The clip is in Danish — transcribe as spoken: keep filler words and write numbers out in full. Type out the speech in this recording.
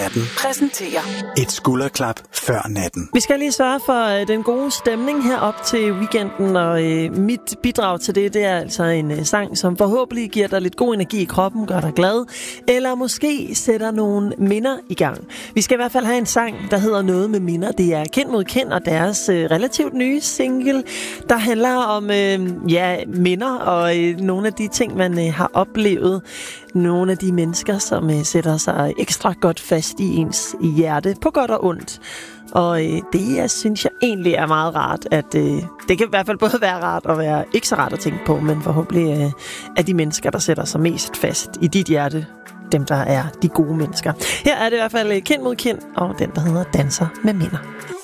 natten præsenterer et skulderklap før natten. Vi skal lige sørge for øh, den gode stemning her op til weekenden, og øh, mit bidrag til det, det er altså en øh, sang, som forhåbentlig giver dig lidt god energi i kroppen, gør dig glad, eller måske sætter nogle minder i gang. Vi skal i hvert fald have en sang, der hedder Noget med minder. Det er Kind mod Kind og deres øh, relativt nye single, der handler om øh, ja, minder og øh, nogle af de ting, man øh, har oplevet. Nogle af de mennesker, som øh, sætter sig ekstra godt fast i ens hjerte, på godt og ondt. Og øh, det, jeg synes jeg egentlig er meget rart, at øh, det kan i hvert fald både være rart og være ikke så rart at tænke på, men forhåbentlig øh, er de mennesker, der sætter sig mest fast i dit hjerte, dem, der er de gode mennesker. Her er det i hvert fald Kind mod Kind, og den, der hedder Danser med minder.